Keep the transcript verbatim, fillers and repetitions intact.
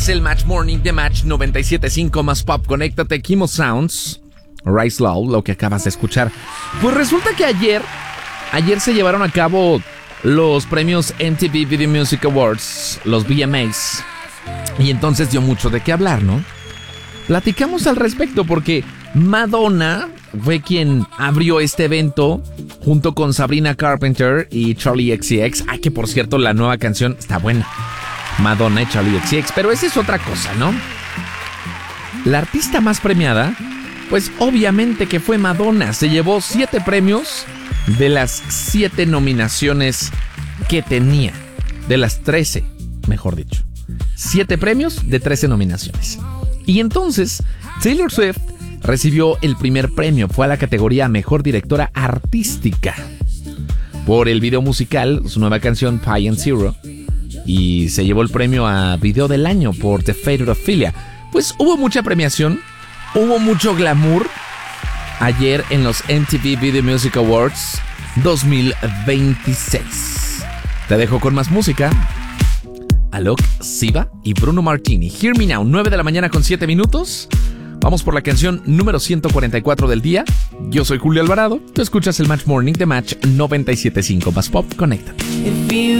Es el Match Morning de Match noventa y siete punto cinco más Pop. Conéctate, Kimo Sounds, Rise Low, lo que acabas de escuchar. Pues resulta que ayer, ayer se llevaron a cabo los premios M T V Video Music Awards, los V M As. Y entonces dio mucho de qué hablar, ¿no? Platicamos al respecto porque Madonna fue quien abrió este evento junto con Sabrina Carpenter y Charli X C X. Ah, que por cierto, la nueva canción está buena. Madonna y Charli X C X, pero esa es otra cosa, ¿no? La artista más premiada, pues obviamente que fue Madonna. Se llevó siete premios de las siete nominaciones que tenía. De las trece, mejor dicho. Siete premios de trece nominaciones. Y entonces, Taylor Swift recibió el primer premio. Fue a la categoría Mejor Directora Artística por el video musical, su nueva canción Pi and Zero. Y se llevó el premio a Video del Año por The Fate of Ophelia. Pues hubo mucha premiación, hubo mucho glamour ayer en los M T V Video Music Awards dos mil veintiséis. Te dejo con más música. Alok, Siva y Bruno Martini. Hear Me Now, nueve de la mañana con siete minutos. Vamos por la canción número ciento cuarenta y cuatro del día. Yo soy Julio Alvarado. Tú escuchas el Match Morning de Match noventa y siete punto cinco más Pop. Conéctate.